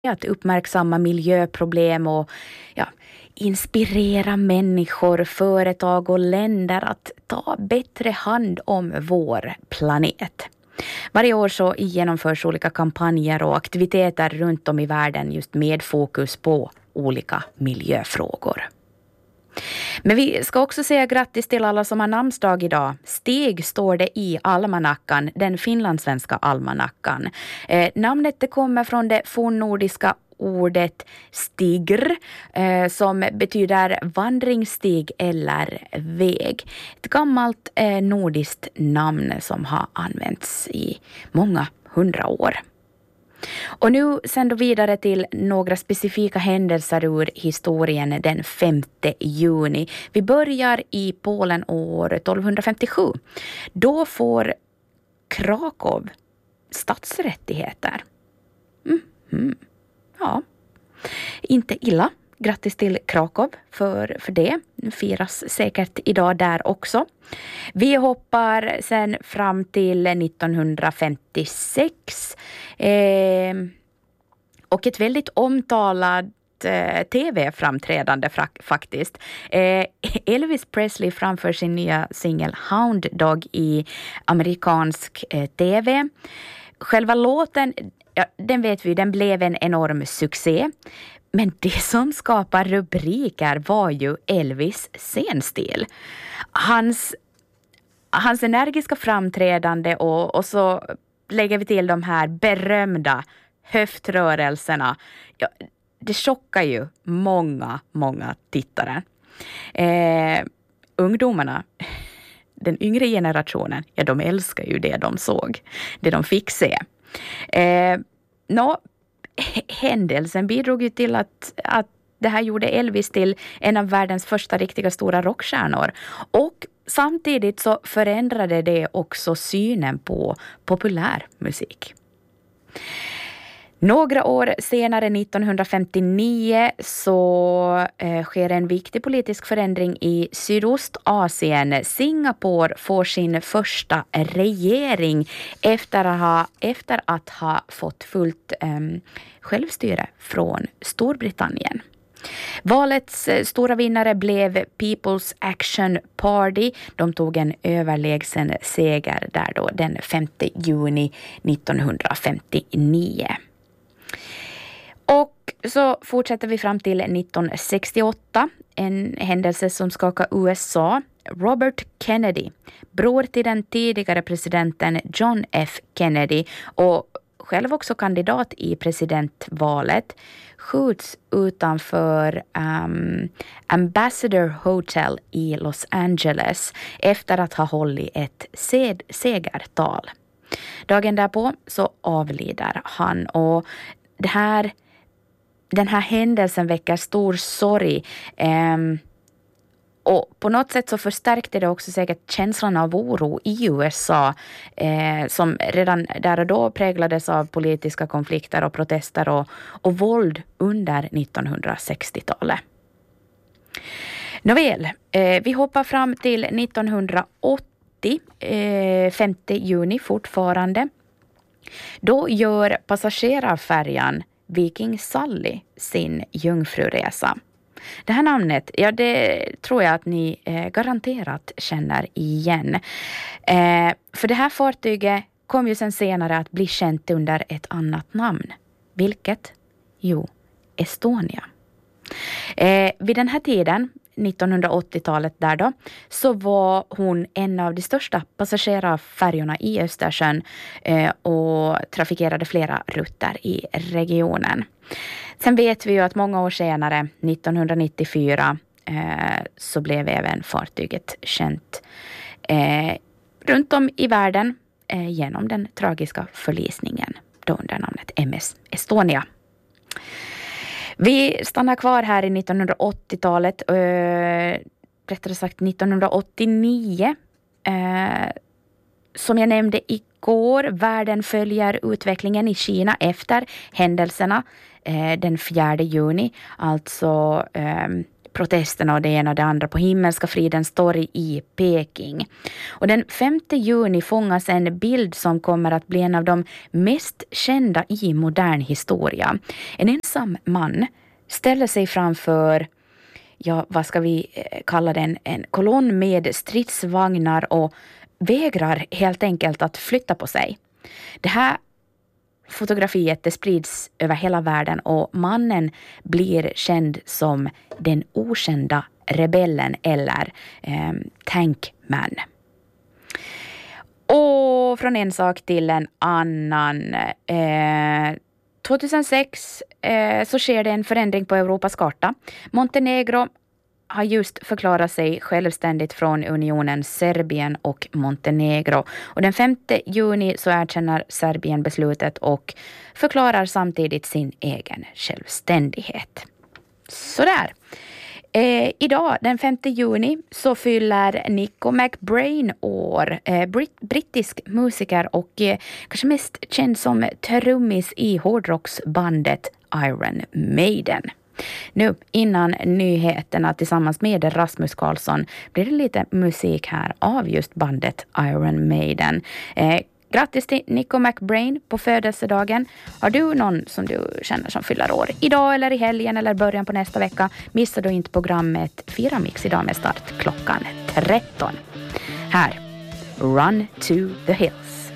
att uppmärksamma miljöproblem och inspirera människor, företag och länder att ta bättre hand om vår planet. Varje år så genomförs olika kampanjer och aktiviteter runt om i världen just med fokus på olika miljöfrågor. Men vi ska också säga grattis till alla som har namnsdag idag. Stig står det i almanackan, den finlandssvenska almanackan. Namnet det kommer från det fornnordiska ordet stigr som betyder vandringsstig eller väg. Ett gammalt nordiskt namn som har använts i många 100 år. Och nu sen då vidare till några specifika händelser ur historien den 5 juni. Vi börjar i Polen år 1257. Då får Krakow stadsrättigheter. Ja, inte illa. Grattis till Krakow för det. Nu firas säkert idag där också. Vi hoppar sen fram till 1956. Och ett väldigt omtalat tv-framträdande faktiskt. Elvis Presley framför sin nya singel Hound Dog i amerikansk tv. Själva låten, den vet vi, den blev en enorm succé. Men det som skapar rubriker var ju Elvis scenstil. Hans energiska framträdande och så lägger vi till de här berömda höftrörelserna. Ja, det chockar ju många tittare. Ungdomarna, den yngre generationen, de älskar ju det de såg. Det de fick se. Händelsen bidrog ju till att det här gjorde Elvis till en av världens första riktiga stora rockstjärnor. Och samtidigt så förändrade det också synen på populär musik. Några år senare, 1959, så sker en viktig politisk förändring i Sydostasien. Singapore får sin första regering efter att ha fått fullt självstyre från Storbritannien. Valets stora vinnare blev People's Action Party. De tog en överlägsen seger där då den 5 juni 1959. Och så fortsätter vi fram till 1968, en händelse som skakar USA. Robert Kennedy, bror till den tidigare presidenten John F. Kennedy och själv också kandidat i presidentvalet, skjuts utanför Ambassador Hotel i Los Angeles efter att ha hållit ett segertal. Dagen därpå så avlider han och den här händelsen väcker stor sorg. Och på något sätt så förstärkte det också säkert känslan av oro i USA som redan där och då präglades av politiska konflikter och protester och våld under 1960-talet. Nåväl, vi hoppar fram till 1980, 5 juni fortfarande. Då gör passagerarfärjan Viking Sally sin jungfruresa. Det här namnet, det tror jag att ni garanterat känner igen. För det här fartyget kom ju sen senare att bli känt under ett annat namn. Vilket? Jo, Estonia. Vid den här tiden, 1980-talet där då, så var hon en av de största passagerarfärjorna i Östersjön och trafikerade flera rutter i regionen. Sen vet vi ju att många år senare, 1994, så blev även fartyget känt runt om i världen genom den tragiska förlisningen då under namnet MS Estonia. Vi stannar kvar här i 1980-talet, rättare sagt 1989. Som jag nämnde igår, världen följer utvecklingen i Kina efter händelserna den 4 juni. Alltså protesterna och det ena och det andra på Himmelska fridens torg i Peking. Och den 5 juni fångas en bild som kommer att bli en av de mest kända i modern historia. En ensam man ställer sig framför, ja, vad ska vi kalla den, en kolonn med stridsvagnar och vägrar helt enkelt att flytta på sig. Det här fotografiet det sprids över hela världen och mannen blir känd som den okända rebellen eller Tankman. Och från en sak till en annan. 2006 så sker det en förändring på Europas karta. Montenegro har just förklarat sig självständigt från unionen Serbien och Montenegro. Och den 5 juni så erkänner Serbien beslutet och förklarar samtidigt sin egen självständighet. Sådär. Idag, den 5 juni, så fyller Nico McBrain år. Brittisk musiker och kanske mest känd som trummis i hårdrocksbandet Iron Maiden. Nu, innan nyheterna tillsammans med Rasmus Karlsson blir det lite musik här av just bandet Iron Maiden. Grattis till Nico McBrain på födelsedagen. Har du någon som du känner som fyller år idag eller i helgen eller början på nästa vecka? Missar du inte programmet Fira Mix idag med start klockan 13. Här, Run to the Hills.